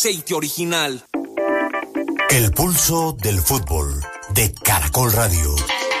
Aceite original. El pulso del fútbol de Caracol Radio.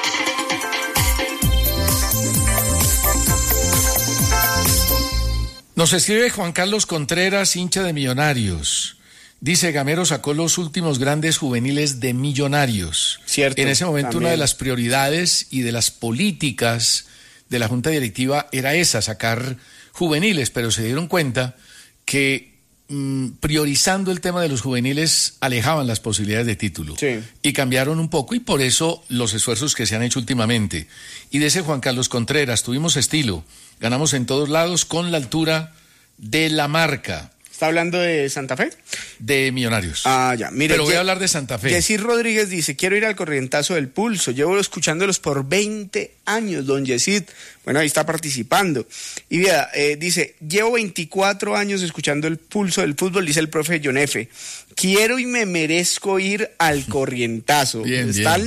Nos escribe Juan Carlos Contreras, hincha de Millonarios. Dice, Gamero sacó los últimos grandes juveniles de Millonarios. Cierto. En ese momento también. Una de las prioridades y de las políticas de la Junta Directiva era esa, sacar juveniles, pero se dieron cuenta que priorizando el tema de los juveniles alejaban las posibilidades de título. Sí. Y cambiaron un poco, y por eso los esfuerzos que se han hecho últimamente. Y de ese Juan Carlos Contreras, tuvimos estilo, ganamos en todos lados con la altura de la marca. ¿Está hablando de Santa Fe? De Millonarios. Ah, ya. Mire, pero voy a hablar de Santa Fe. Yesir Rodríguez dice, quiero ir al corrientazo del pulso. Llevo escuchándolos por 20 años, don Yesir. Bueno, ahí está participando. Y vea, dice, llevo 24 años escuchando el pulso del fútbol, dice el profe John F. Quiero y me merezco ir al corrientazo. Bien,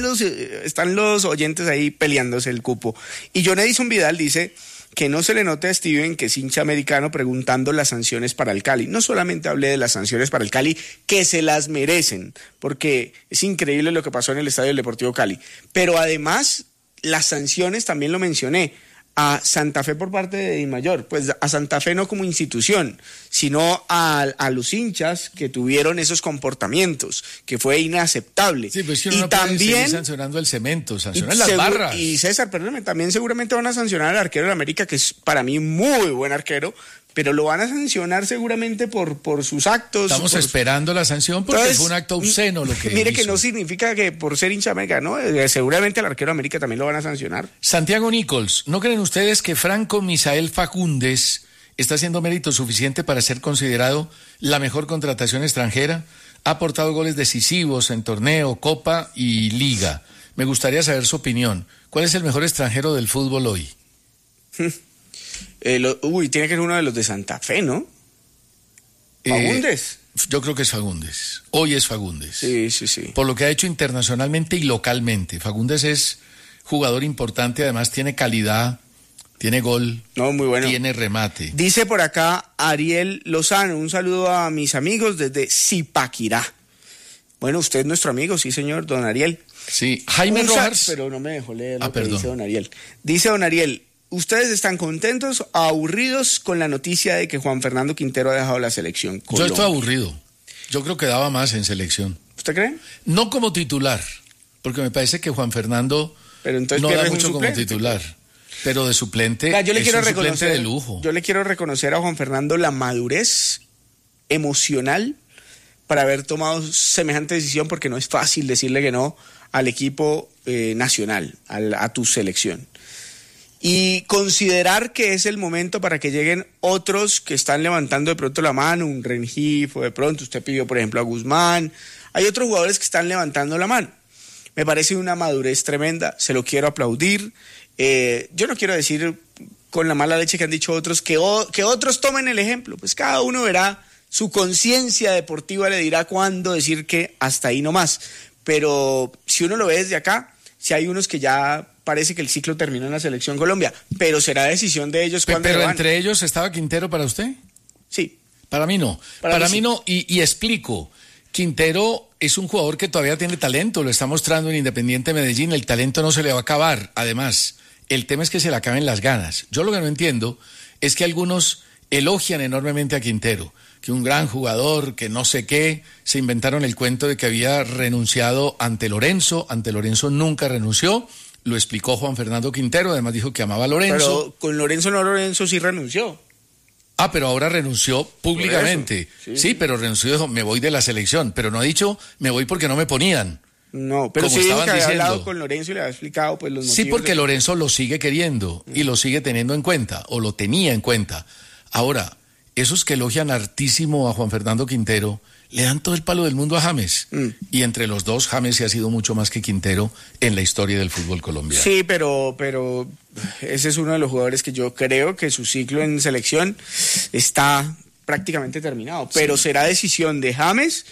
están los oyentes ahí peleándose el cupo. Y John Edison Vidal dice... que no se le note a Steven, que es hincha americano, preguntando las sanciones para el Cali. No solamente hablé de las sanciones para el Cali, que se las merecen, porque es increíble lo que pasó en el Estadio del Deportivo Cali. Pero además, las sanciones también lo mencioné. A Santa Fe por parte de Dimayor, pues a Santa Fe no como institución, sino a los hinchas que tuvieron esos comportamientos, que fue inaceptable. Sí, pues que uno y no puede también seguir sancionando el cemento, sancionan las barras. Y César, perdóname, también seguramente van a sancionar al arquero de América, que es para mí muy buen arquero, pero lo van a sancionar seguramente por sus actos. Estamos esperando la sanción porque fue un acto obsceno lo que mire hizo. Que no significa que por ser hincha de América, ¿no? Seguramente al arquero de América también lo van a sancionar. Santiago Nichols, ¿no creen ustedes que Franco Misael Faúndez está haciendo mérito suficiente para ser considerado la mejor contratación extranjera? Ha aportado goles decisivos en torneo, Copa y Liga. Me gustaría saber su opinión. ¿Cuál es el mejor extranjero del fútbol hoy? Tiene que ser uno de los de Santa Fe, ¿no? ¿Faúndez? Yo creo que es Faúndez. Hoy es Faúndez. Sí. Por lo que ha hecho internacionalmente y localmente. Faúndez es jugador importante, además tiene calidad, tiene gol, muy bueno. Tiene remate. Dice por acá Ariel Lozano, un saludo a mis amigos desde Zipaquirá. Bueno, usted es nuestro amigo, sí señor, don Ariel. Sí, Jaime Rojas. Pero no me dejó leer lo que perdón. dice don Ariel. Dice don Ariel, ¿ustedes están contentos o aburridos con la noticia de que Juan Fernando Quintero ha dejado la selección Colombia? Yo estoy aburrido. Yo creo que daba más en selección. ¿Usted cree? No como titular, porque me parece que Juan Fernando pero entonces no da un mucho suplente, como titular. Pero de suplente yo le es quiero un reconocer, suplente de lujo. Yo le quiero reconocer a Juan Fernando la madurez emocional para haber tomado semejante decisión, porque no es fácil decirle que no al equipo nacional, a tu selección. Y considerar que es el momento para que lleguen otros que están levantando de pronto la mano, un Rengifo, de pronto usted pidió por ejemplo a Guzmán, hay otros jugadores que están levantando la mano. Me parece una madurez tremenda, se lo quiero aplaudir. Yo no quiero decir con la mala leche que han dicho otros que otros tomen el ejemplo, pues cada uno verá, su conciencia deportiva le dirá cuándo decir que hasta ahí nomás. Pero si uno lo ve desde acá, si hay unos que ya parece que el ciclo terminó en la Selección Colombia, pero será decisión de ellos cuándo Pero van. entre ellos estaba Quintero para usted. Sí. Para mí no. Para mí no, y explico. Quintero es un jugador que todavía tiene talento, lo está mostrando en Independiente Medellín, el talento no se le va a acabar. Además, el tema es que se le acaben las ganas. Yo lo que no entiendo es que algunos elogian enormemente a Quintero, que un gran jugador, que no sé qué, se inventaron el cuento de que había renunciado ante Lorenzo nunca renunció, lo explicó Juan Fernando Quintero, además dijo que amaba a Lorenzo. Pero con Lorenzo sí renunció. Pero ahora renunció públicamente. Sí, pero renunció y dijo, me voy de la selección, pero no ha dicho, me voy porque no me ponían. No, pero como sí dijo que había diciendo. hablado con Lorenzo y le había explicado pues los motivos. Sí, porque Lorenzo lo sigue queriendo y lo sigue teniendo en cuenta, o lo tenía en cuenta. Ahora, esos que elogian hartísimo a Juan Fernando Quintero, le dan todo el palo del mundo a James. Y entre los dos, James sí ha sido mucho más que Quintero en la historia del fútbol colombiano. Sí, pero ese es uno de los jugadores que yo creo que su ciclo en selección está prácticamente terminado. Pero será decisión de James,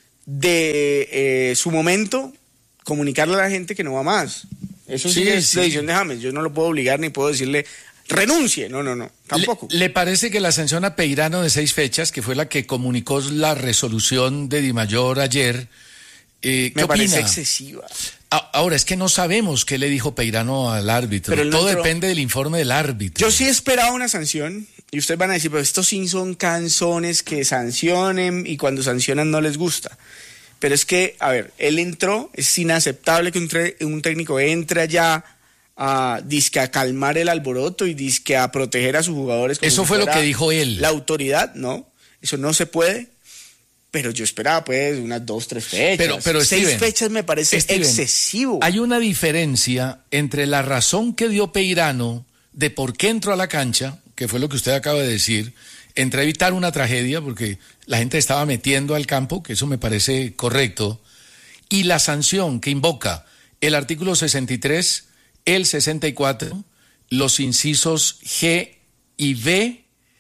de su momento, comunicarle a la gente que no va más. Eso sí es decisión de James. Yo no lo puedo obligar ni puedo decirle, renuncie. No, tampoco. ¿Le parece que la sanción a Peirano de 6 fechas, que fue la que comunicó la resolución de Dimayor ayer, ¿qué Me parece opina? excesiva. Ahora, es que no sabemos qué le dijo Peirano al árbitro. Pero Todo depende del informe del árbitro. Yo sí esperaba una sanción, y ustedes van a decir, pero estos sí son canzones que sancionen, y cuando sancionan no les gusta. Pero es que, a ver, él entró, es inaceptable que un técnico entre allá a calmar el alboroto y dizque a proteger a sus jugadores. Como Eso si fue lo fuera que dijo él. La autoridad, no, eso no se puede. Pero yo esperaba pues unas 2, 3 fechas. Pero 6 Steven, fechas me parece excesivo. Hay una diferencia entre la razón que dio Peirano de por qué entró a la cancha, que fue lo que usted acaba de decir, entre evitar una tragedia, porque la gente estaba metiendo al campo, que eso me parece correcto, y la sanción que invoca el artículo 63, el 64, los incisos G y B,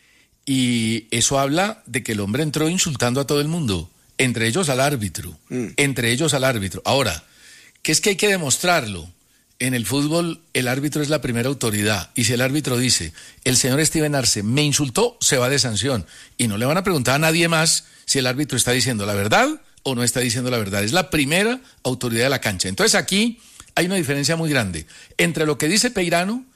y eso habla de que el hombre entró insultando a todo el mundo, entre ellos al árbitro, Ahora, ¿qué es que hay que demostrarlo? En el fútbol el árbitro es la primera autoridad, y si el árbitro dice, el señor Steven Arce me insultó, se va de sanción, y no le van a preguntar a nadie más si el árbitro está diciendo la verdad o no está diciendo la verdad. Es la primera autoridad de la cancha. Entonces aquí hay una diferencia muy grande entre lo que dice Peirano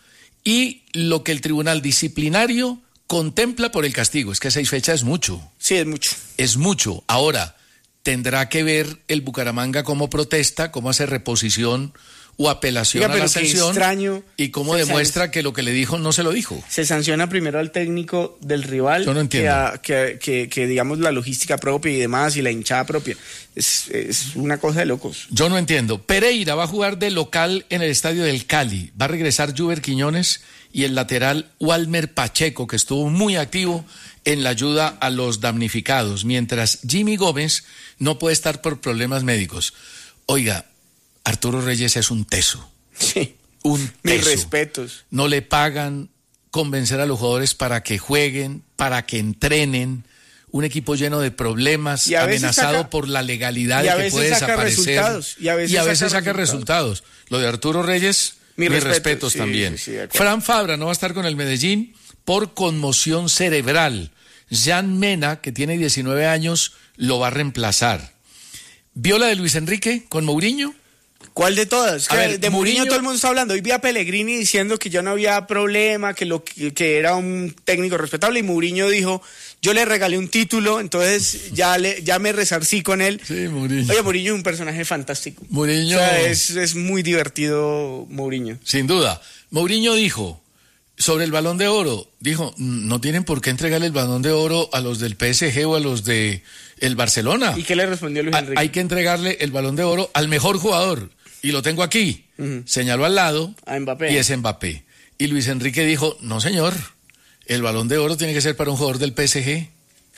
y lo que el tribunal disciplinario contempla por el castigo. Es que 6 fechas es mucho. Sí, es mucho. Es mucho. Ahora, tendrá que ver el Bucaramanga cómo protesta, cómo hace reposición o apelación a la sanción, y cómo demuestra que lo que le dijo no se lo dijo. Se sanciona primero al técnico del rival. Yo no entiendo. Que digamos la logística propia y demás y la hinchada propia. Es una cosa de locos. Yo no entiendo. Pereira va a jugar de local en el estadio del Cali. Va a regresar Juber Quiñones y el lateral Walmer Pacheco, que estuvo muy activo en la ayuda a los damnificados, mientras Jimmy Gómez no puede estar por problemas médicos. Oiga, Arturo Reyes es un teso. Sí. Un teso. Mis respetos. No le pagan convencer a los jugadores para que jueguen, para que entrenen. Un equipo lleno de problemas, amenazado por la legalidad de que puede desaparecer. Y a veces saca resultados. Lo de Arturo Reyes, mis respetos sí, también. Sí, Fran Fabra no va a estar con el Medellín por conmoción cerebral. Jan Mena, que tiene 19 años, lo va a reemplazar. ¿Vio la de Luis Enrique con Mourinho? ¿Cuál de todas? De Mourinho todo el mundo está hablando. Hoy vi a Pellegrini diciendo que ya no había problema, que era un técnico respetable, y Mourinho dijo, yo le regalé un título, entonces ya me resarcí con él. Sí, Mourinho. Oye, Mourinho es un personaje fantástico. Mourinho... O sea, es muy divertido Mourinho. Sin duda. Mourinho dijo sobre el Balón de Oro, dijo, no tienen por qué entregarle el Balón de Oro a los del PSG o a los de el Barcelona. ¿Y qué le respondió Luis Enrique? Hay que entregarle el Balón de Oro al mejor jugador. Y lo tengo aquí. Señaló al lado. A Mbappé. Y es Mbappé. Y Luis Enrique dijo, no señor, el Balón de Oro tiene que ser para un jugador del PSG.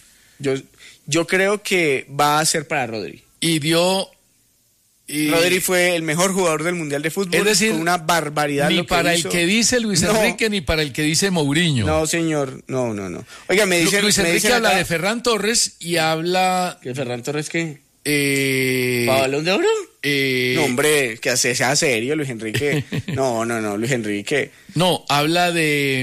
Yo creo que va a ser para Rodri. Rodri fue el mejor jugador del Mundial de Fútbol. Es decir, con una barbaridad. Ni para el que dice Luis Enrique, ni para el que dice Mourinho. No, señor, no. Oiga, me dicen... Luis Enrique habla de Ferran Torres y habla... ¿Que Ferran Torres qué? ¿Para Balón de Oro? No, hombre, que sea serio, Luis Enrique. No, Luis Enrique. No, habla de...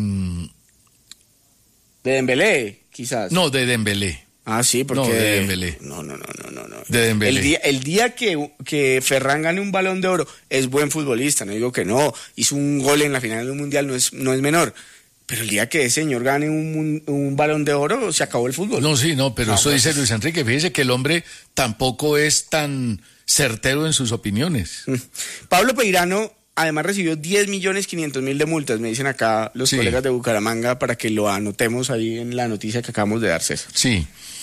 ¿De Dembélé, quizás? No, de Dembélé. Ah, sí, porque... No, de Dembélé. No. De Dembélé. El día que Ferran gane un Balón de Oro, es buen futbolista, no digo que no. Hizo un gol en la final del Mundial, no es menor. Pero el día que ese señor gane un Balón de Oro, se acabó el fútbol. No, pero eso dice Luis Enrique. Fíjese que el hombre tampoco es tan certero en sus opiniones. Pablo Peirano, además, recibió 10.500.000 de multas, me dicen acá los colegas de Bucaramanga, para que lo anotemos ahí en la noticia que acabamos de dar, César. Sí.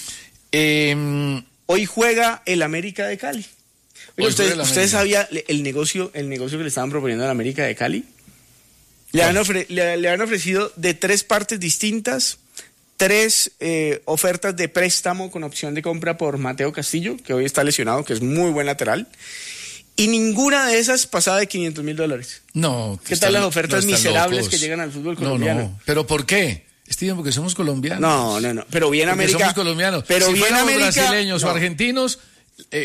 Hoy juega el América de Cali. Oye, ¿usted sabía el negocio que le estaban proponiendo al América de Cali? Le han ofrecido de 3 partes distintas, 3 ofertas de préstamo con opción de compra por Mateo Castillo, que hoy está lesionado, que es muy buen lateral, y ninguna de esas pasaba de $500.000. No. ¿Qué tal las ofertas miserables que llegan al fútbol colombiano? No. ¿Pero por qué? Steven, porque somos colombianos. No. Pero bien América. Somos colombianos. Pero si bien fuéramos América, brasileños o argentinos...